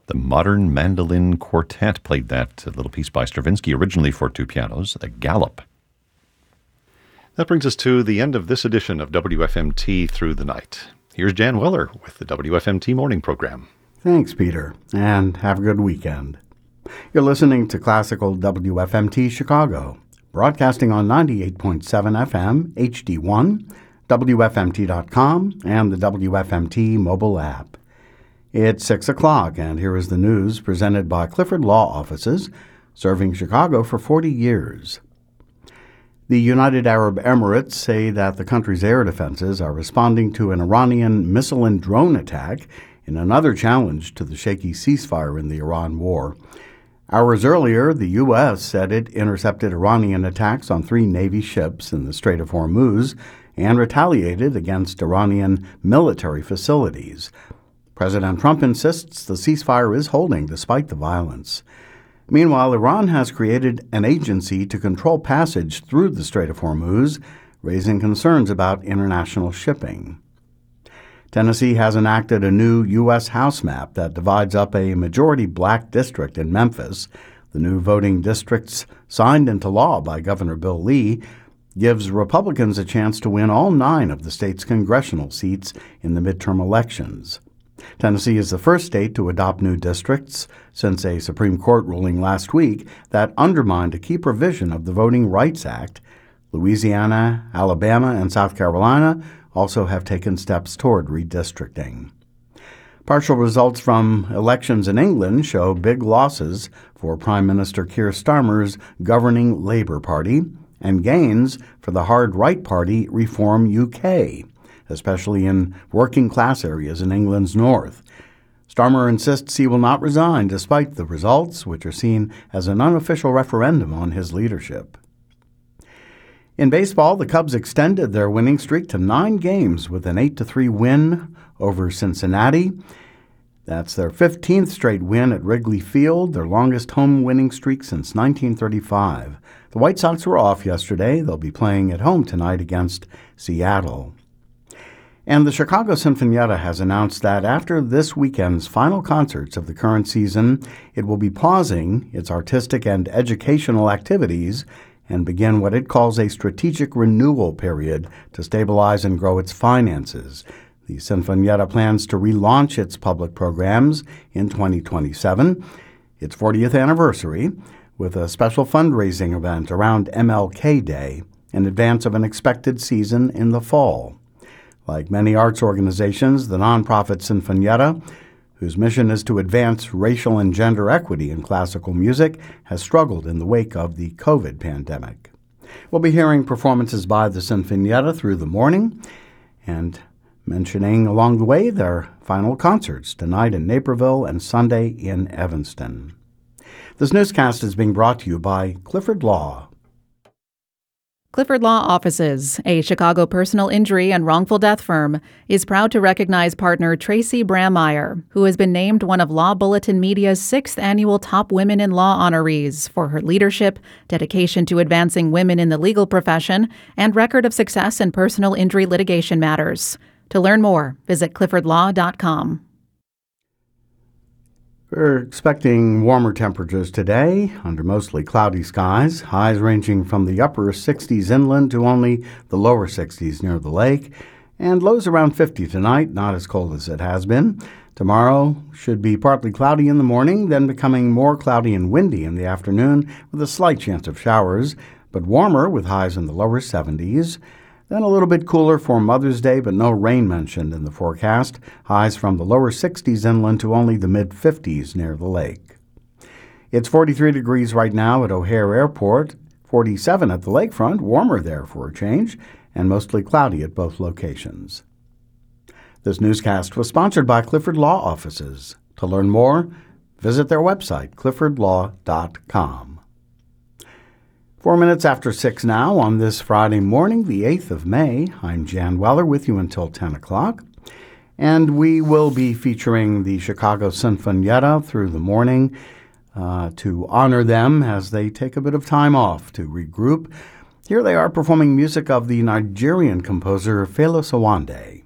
The Modern Mandolin Quartet played that little piece by Stravinsky, originally for two pianos, a Galop. That brings us to the end of this edition of WFMT Through the Night. Here's Jan Weller with the WFMT Morning Program. Thanks, Peter, and have a good weekend. You're listening to Classical WFMT Chicago, broadcasting on 98.7 FM, HD1, WFMT.com, and the WFMT mobile app. It's 6 o'clock, and here is the news presented by Clifford Law Offices, serving Chicago for 40 years. The United Arab Emirates say that the country's air defenses are responding to an Iranian missile and drone attack in another challenge to the shaky ceasefire in the Iran war. Hours earlier, the U.S. said it intercepted Iranian attacks on 3 Navy ships in the Strait of Hormuz and retaliated against Iranian military facilities. President Trump insists the ceasefire is holding despite the violence. Meanwhile, Iran has created an agency to control passage through the Strait of Hormuz, raising concerns about international shipping. Tennessee has enacted a new U.S. House map that divides up a majority black district in Memphis. The new voting districts, signed into law by Governor Bill Lee, gives Republicans a chance to win all 9 of the state's congressional seats in the midterm elections. Tennessee is the first state to adopt new districts since a Supreme Court ruling last week that undermined a key provision of the Voting Rights Act. Louisiana, Alabama, and South Carolina also have taken steps toward redistricting. Partial results from elections in England show big losses for Prime Minister Keir Starmer's governing Labour Party and gains for the hard right party Reform UK, especially in working-class areas in England's north. Starmer insists he will not resign despite the results, which are seen as an unofficial referendum on his leadership. In baseball, the Cubs extended their winning streak to 9 games with an 8-3 win over Cincinnati. That's their 15th straight win at Wrigley Field, their longest home winning streak since 1935. The White Sox were off yesterday. They'll be playing at home tonight against Seattle. And the Chicago Sinfonietta has announced that after this weekend's final concerts of the current season, it will be pausing its artistic and educational activities and begin what it calls a strategic renewal period to stabilize and grow its finances. The Sinfonietta plans to relaunch its public programs in 2027, its 40th anniversary, with a special fundraising event around MLK Day in advance of an expected season in the fall. Like many arts organizations, the nonprofit Sinfonietta, whose mission is to advance racial and gender equity in classical music, has struggled in the wake of the COVID pandemic. We'll be hearing performances by the Sinfonietta through the morning and mentioning along the way their final concerts tonight in Naperville and Sunday in Evanston. This newscast is being brought to you by Clifford Law. Clifford Law Offices, a Chicago personal injury and wrongful death firm, is proud to recognize partner Tracy Brammeyer, who has been named one of Law Bulletin Media's 6th annual Top Women in Law honorees for her leadership, dedication to advancing women in the legal profession, and record of success in personal injury litigation matters. To learn more, visit cliffordlaw.com. We're expecting warmer temperatures today under mostly cloudy skies, highs ranging from the upper 60s inland to only the lower 60s near the lake, and lows around 50 tonight, not as cold as it has been. Tomorrow should be partly cloudy in the morning, then becoming more cloudy and windy in the afternoon with a slight chance of showers, but warmer with highs in the lower 70s. Then a little bit cooler for Mother's Day, but no rain mentioned in the forecast. Highs from the lower 60s inland to only the mid-50s near the lake. It's 43 degrees right now at O'Hare Airport, 47 at the lakefront, warmer there for a change, and mostly cloudy at both locations. This newscast was sponsored by Clifford Law Offices. To learn more, visit their website, cliffordlaw.com. 4 minutes after 6 now on this Friday morning, the 8th of May. I'm Jan Weller with you until 10 o'clock. And we will be featuring the Chicago Sinfonietta through the morning to honor them as they take a bit of time off to regroup. Here they are performing music of the Nigerian composer Fela Sowande.